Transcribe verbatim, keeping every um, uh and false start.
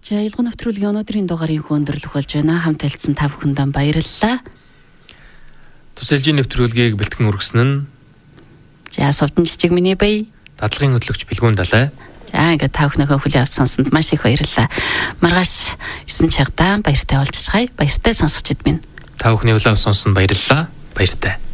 За ялгуу нэвтрүүлгийн өнөөдрийн дугаарыг өндөрлөх болж байна. Хамт хэлсэн та бүхэндээ баярлалаа. Тусэлжийн нэвтрүүлгийг бэлтгэн үргэсэн нь За совдон жижиг миний бай. Дадлагын хөтлөгч Билгүүн Далай. За ингээд та бүхнийхээ хүлээн авч сонсонд маш их баярлалаа. Маргааш есөн цагтаа баяртай уулзцгаая. Баяртай сонсогчид минь. Та бүхний хүлээн авч сонсонд баярлалаа. Баяртай.